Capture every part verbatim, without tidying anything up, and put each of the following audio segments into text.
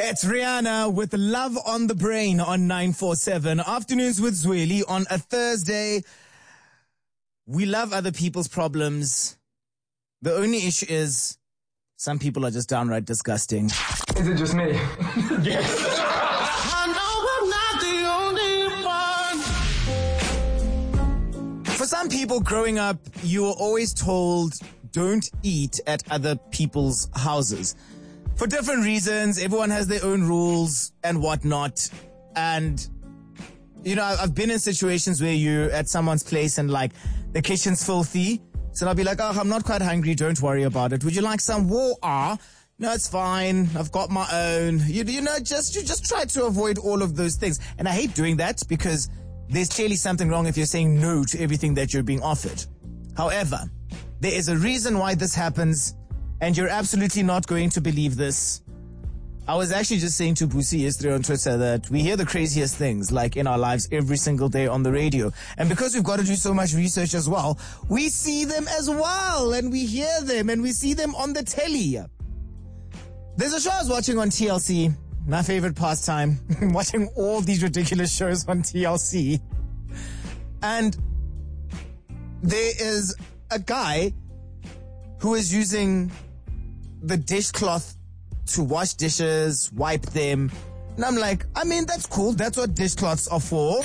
It's Rihanna with Love on the Brain on nine four seven. Afternoons with Zweli on a Thursday. We love other people's problems. The only issue is some people are just downright disgusting. Is it just me? Yes. I know I'm not the only one. For some people growing up, you were always told don't eat at other people's houses. For different reasons, everyone has their own rules and whatnot. And, you know, I've been in situations where you're at someone's place and, like, the kitchen's filthy. So I'll be like, oh, I'm not quite hungry. Don't worry about it. Would you like some water? No, it's fine. I've got my own. You, you know, just you just try to avoid all of those things. And I hate doing that because there's clearly something wrong if you're saying no to everything that you're being offered. However, there is a reason why this happens. And you're absolutely not going to believe this. I was actually just saying to Busi yesterday on Twitter that we hear the craziest things like in our lives every single day on the radio. And because we've got to do so much research as well, we see them as well and we hear them and we see them on the telly. There's a show I was watching on T L C, my favorite pastime, watching all these ridiculous shows on T L C. And there is a guy who is using the dishcloth to wash dishes, wipe them. And I'm like, I mean, that's cool. That's what dishcloths are for.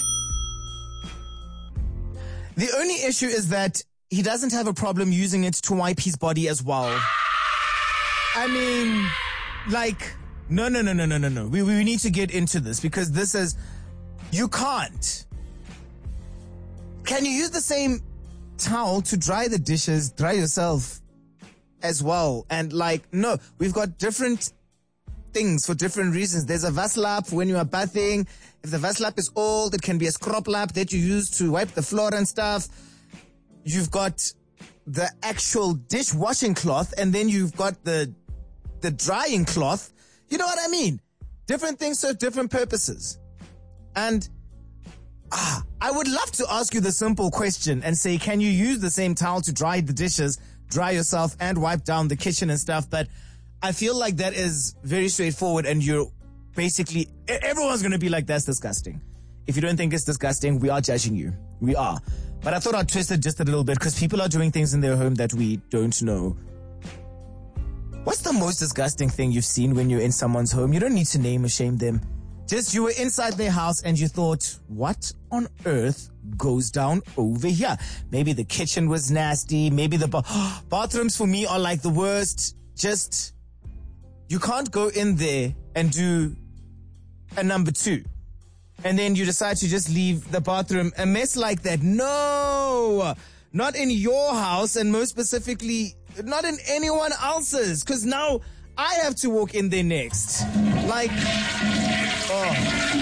The only issue is that he doesn't have a problem using it to wipe his body as well. I mean, like, no, no, no, no, no, no, no. We, we need to get into this because this is, you can't. Can you use the same towel to dry the dishes, dry yourself as well? And like, no, we've got different things for different reasons. There's a Vaslap for when you are bathing. If the Vaslap is old, it can be a scrub lap that you use to wipe the floor and stuff. You've got the actual dishwashing cloth, and then you've got the the drying cloth. You know what I mean? Different things serve different purposes. And ah, I would love to ask you the simple question and say, can you use the same towel to dry the dishes, dry yourself, and wipe down the kitchen and stuff? But I feel like that is very straightforward, and you're basically, everyone's going to be like, that's disgusting. If you don't think it's disgusting, we are judging you. We are. But I thought I'd twist it just a little bit because people are doing things in their home that we don't know. What's the most disgusting thing you've seen when you're in someone's home? You don't need to name or shame them. Just you were inside their house and you thought, what on earth goes down over here? Maybe the kitchen was nasty. Maybe the ba- bathrooms for me are like the worst. Just, you can't go in there and do a number two. And then you decide to just leave the bathroom a mess like that. No, not in your house, and most specifically, not in anyone else's. Because now I have to walk in there next. Like, oh.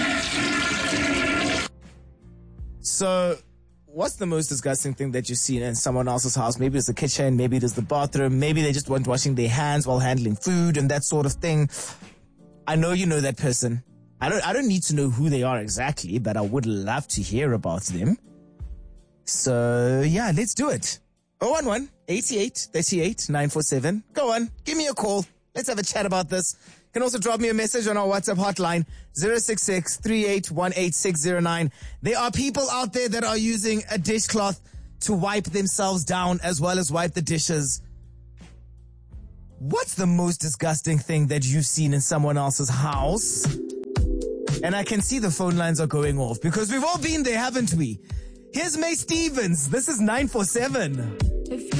So, what's the most disgusting thing that you've seen in someone else's house? Maybe it's the kitchen, maybe it is the bathroom, maybe they just weren't washing their hands while handling food and that sort of thing. I know you know that person. I don't, I don't need to know who they are exactly, but I would love to hear about them. So, yeah, let's do it. oh one one, eighty-eight, thirty-eight, nine four seven. Go on, give me a call. Let's have a chat about this. You can also drop me a message on our WhatsApp hotline, zero six six, three eight one eight, six zero nine. There are people out there that are using a dishcloth to wipe themselves down as well as wipe the dishes. What's the most disgusting thing that you've seen in someone else's house? And I can see the phone lines are going off because we've all been there, haven't we? Here's May Stevens. This is nine four seven.